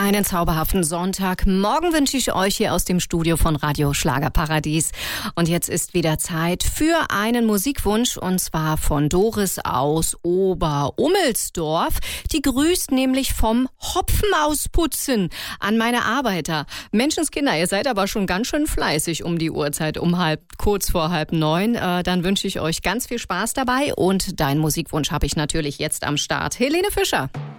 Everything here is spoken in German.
Einen zauberhaften Sonntagmorgen wünsche ich euch hier aus dem Studio von Radio Schlagerparadies. Und jetzt ist wieder Zeit für einen Musikwunsch, und zwar von Doris aus Ober-Ummelsdorf. Die grüßt nämlich vom Hopfenausputzen an meine Arbeiter. Menschenskinder, ihr seid aber schon ganz schön fleißig um die Uhrzeit, kurz vor 8:30. Dann wünsche ich euch ganz viel Spaß dabei, und deinen Musikwunsch habe ich natürlich jetzt am Start. Helene Fischer.